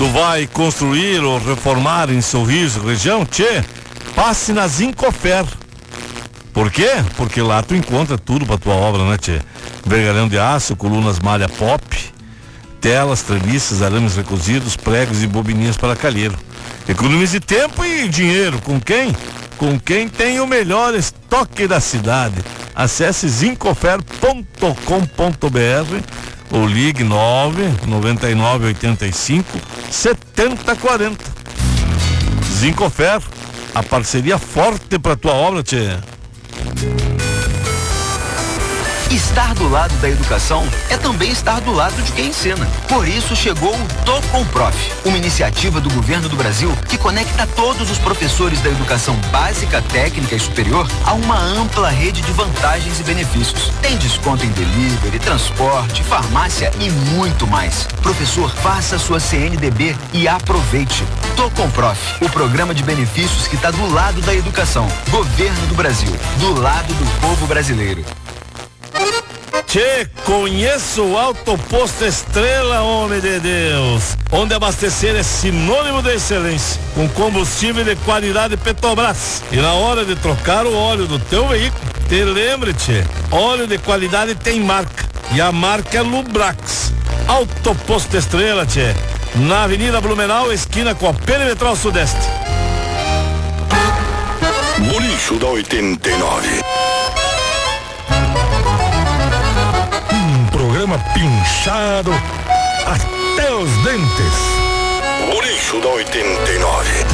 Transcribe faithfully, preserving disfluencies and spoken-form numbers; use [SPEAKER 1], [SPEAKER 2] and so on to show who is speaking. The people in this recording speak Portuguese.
[SPEAKER 1] Tu vai construir ou reformar em Sorriso, região? Tchê, passe na Zincofer. Por quê? Porque lá tu encontra tudo pra tua obra, né, tchê? Vergalhão de aço, colunas malha pop, telas, treliças, arames recozidos, pregos e bobininhas para calheiro. Economize tempo e dinheiro. Com quem? Com quem tem o melhor estoque da cidade. Acesse zincofer ponto com ponto br ou ligue nove nove nove oito cinco sete zero quatro zero. Zincofer, a parceria forte pra tua obra, tchê.
[SPEAKER 2] Estar do lado da educação é também estar do lado de quem ensina. Por isso chegou o Tô Com Prof, uma iniciativa do governo do Brasil que conecta todos os professores da educação básica, técnica e superior a uma ampla rede de vantagens e benefícios. Tem desconto em delivery, transporte, farmácia e muito mais. Professor, faça sua C N D B e aproveite. Tô Com Prof, o programa de benefícios que está do lado da educação. Governo do Brasil, do lado do povo brasileiro.
[SPEAKER 1] Tchê, conheço o Alto Posto Estrela, homem de Deus, onde abastecer é sinônimo de excelência, com combustível de qualidade Petrobras. E na hora de trocar o óleo do teu veículo, te lembre, tchê, óleo de qualidade tem marca, e a marca é Lubrax. Alto Posto Estrela, tchê, na Avenida Blumenau, esquina com a Perimetral Sudeste.
[SPEAKER 3] Bolicho da oitenta e nove.
[SPEAKER 4] Programa pinchado até os dentes.
[SPEAKER 3] Bolicho da oitenta e nove.